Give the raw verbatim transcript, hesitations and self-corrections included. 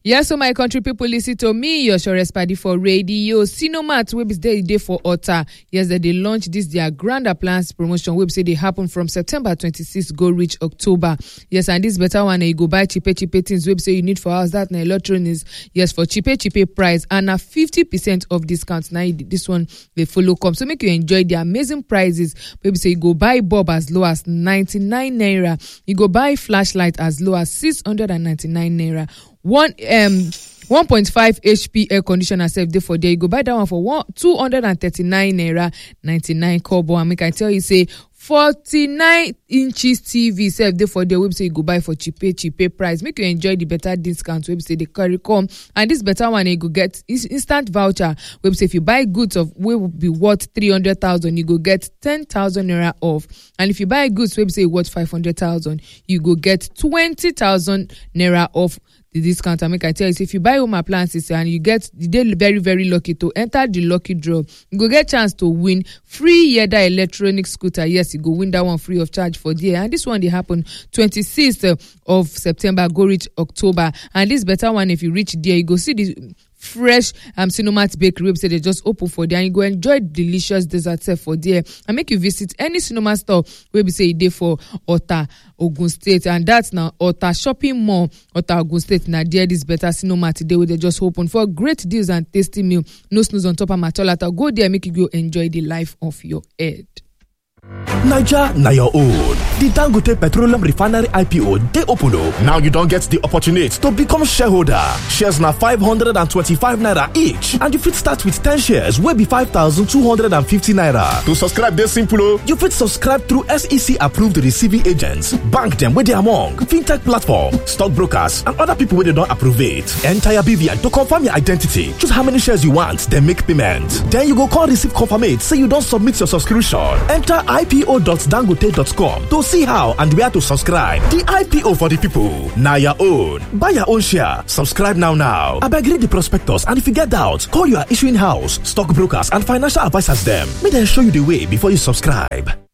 Yes, so my country people listen to me, your sure party for radio. Sinomat wey be day day for Ota. Yes, that they launch this their grand appliance promotion. We say they happen from September twenty-sixth go reach October. Yes, and this better one you go buy cheaper cheaper things. We say you need for house that na electronics. Yes, for cheaper cheaper price and a fifty percent of discount. Now this one they follow come. So make you enjoy the amazing prices. We say you go buy bulb as low as ninety-nine naira. You go buy flashlight as low as six hundred ninety-nine naira. One um one point five H P air conditioner self day for there. You go buy that one for one two hundred thirty-nine naira ninety-nine kobo. And make I tell you say forty-nine inches T V self day for there. We say you go buy for cheaper cheaper price. Make you enjoy the better discount. We say they carry come and this better one you go get is instant voucher. We say if you buy goods of we will be worth three hundred thousand, you go get ten thousand naira off. And if you buy goods we say worth five hundred thousand, you go get twenty thousand naira off. The discount. I make I tell you, if you buy home appliances and you get the day very very lucky to enter the lucky draw, you go get chance to win free Yeda electronic scooter. Yes, you go win that one free of charge for the year. And this one they happen twenty-sixth of September go reach October. And this better one if you reach there, you go see the fresh um Sinomat bakery website they just open for there and you go enjoy delicious dessert set for there and make you visit any Sinomat store where we say day for Ota Ogun State, and that's now Ota shopping mall Ota Ogun State. Now there this better Sinomat today where they just open for great deals and tasty meal. No snooze on top of my toilet. Go there, make you go enjoy the life of your head. Naija na your own. The Dangote Petroleum Refinery I P O dey open o. Now you don get the opportunity to become shareholder. Shares na five hundred twenty-five naira each and you fit start with ten shares wey be five thousand two hundred fifty naira. To subscribe dey simple o. You fit subscribe through S E C approved receiving agents, bank dem wey dey among, fintech platform, stock brokers and other people wey dey don approve it. Enter your B V N to confirm your identity. Choose how many shares you want, then make payment. Then you go call receive confirmate say you don submit your subscription. Enter I P O dot dangote dot com to see how and where to subscribe. The I P O for the people. Now your own. Buy your own share. Subscribe now now. Abeg read the prospectus and if you get doubt, call your issuing house, stock brokers and financial advisors them. May they show you the way before you subscribe.